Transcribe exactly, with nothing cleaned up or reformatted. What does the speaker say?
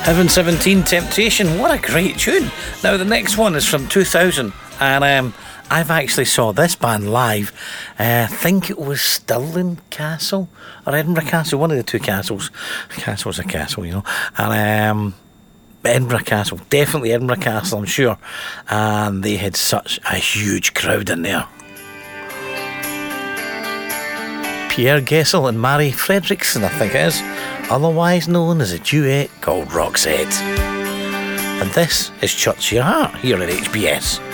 Heaven seventeen, Temptation. What a great tune. Now the next one is from two thousand, and um, I've actually saw this band live. uh, I think it was Stirling Castle or Edinburgh Castle, one of the two castles. Castle's a castle, you know. And um, Edinburgh Castle, definitely Edinburgh Castle, I'm sure. And they had such a huge crowd in there. Pierre Gessel and Mary Fredriksson, I think it is, otherwise known as a duet called Roxette. And this is Church Your Heart here at H B S.